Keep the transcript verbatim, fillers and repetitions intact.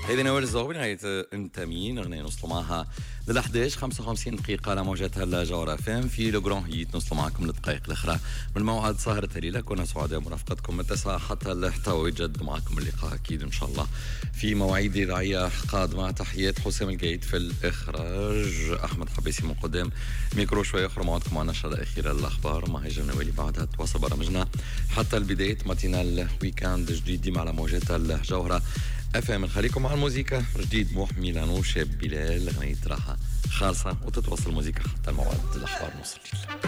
هذه نوال الزغبي نهاية انت مين غنية نوصلوا معها لل احداش خمسة وخمسين دقيقة على موجات هلا جوهر اف ام في لو جران هيت نوصلوا معكم للدقائق الأخرى من موعد سهرة الليلة. كنا سعداء مرافقتكم من التاسعة حتى الحتوى يجد معكم اللقاء أكيد إن شاء الله في مواعيد إذاعية قادمة. تحيات حسام القايد في الإخراج، أحمد حبيسي من قدام ميكرو شوية أخرى موعدكم مع النشرة الأخيرة للأخبار مع هيجا نوالي. بعدها تواصل برامجنا حتى البداية ماتينال ويكاند جديد ديما على موجات الجوهرة اف ام. خليكم مع الموسيقى جديد موح ميلانو شاب بلال غنية راحة خالصة وتتوصل الموسيقى حتى الموعد الأخبار نوصل.